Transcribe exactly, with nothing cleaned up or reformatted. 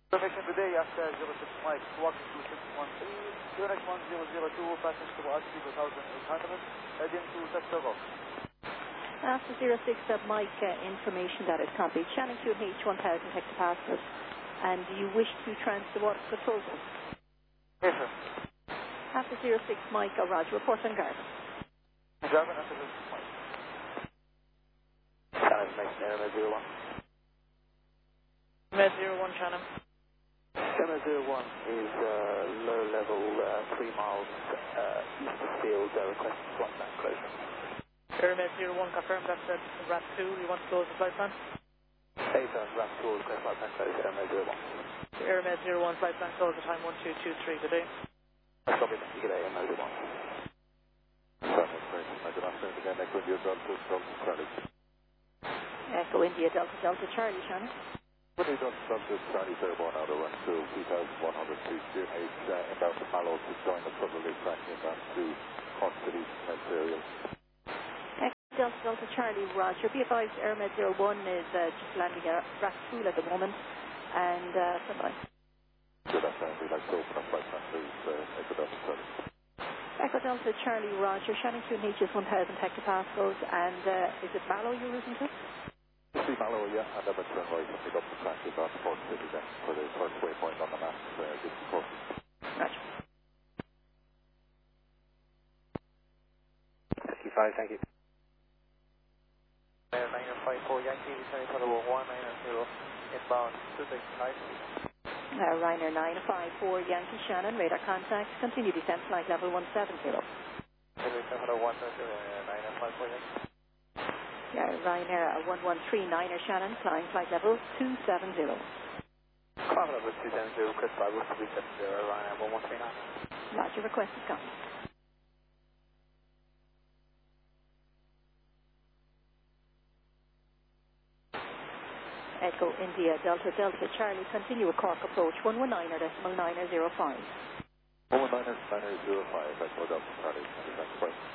Information today after zero six Mike, walking to six one three, Unit one zero zero two, passage to Boaski two thousand eight hundred, heading to Sector Rock. After zero six uh, Mike, uh, information that is complete. Shannon Q H one thousand hectopascals, and you wish to transfer water control zone? Yes, sir. After zero six Mike, uh, Roger, report on Garden. Garden after zero six Mike. Shannon, make Airmed zero one. Med zero one, Shannon. Airmed zero one is uh, low level, uh, three miles uh, east of field, uh, request flight plan closure. Airmed zero one, confirm that's at R A P two, you want to close the flight plan? Hey, sir, R A P two, request flight plan closure, Airmed zero one. Airmed zero one, flight plan close at time one two two three today. That's probably the good day, Airmed zero one. Good afternoon again, Echo India Delta, Delta Charlie. Echo India Delta Delta Charlie, Shannon. When you Delta Delta Charlie Fairborn out of run to two thousand one hundred feet, Q H uh, inbound to Mallow to join the southerly track inbound to Cork City material. Echo Delta Delta Charlie, Roger. Be advised, Airmed zero one is uh, just landing at R A P two at the moment, and uh, bye-bye. Good afternoon, we'd like to open up flight plan, please, uh, Echo Delta Charlie. Echo Delta Charlie, Roger. Shannon Q H is one thousand hectopascals, and uh, is it Mallow you're routing to? See Mallow, yeah, and then turn right and pick up the track inbound to Cork City then for the first waypoint on the map, uh, this is Cork. Roger. fifty-five, thank you. nine five four Yankee, Sunny Tower one nine zero, inbound two six nine. Uh, Ryanair nine five four Yankee Shannon, radar contact, continue descent flight level one seven zero. one zero nine five four Yankee. Yeah, Ryanair uh, one one three niner Shannon, flying flight level two seven zero. Climb level two seven zero, Chris Bible, three seven zero, Ryanair one one three nine. Roger, request is coming. Echo India Delta Delta Charlie, continue a Cork approach one one niner decimal niner zero five. one one niner, niner zero five, Echo Delta Charlie, twenty-five.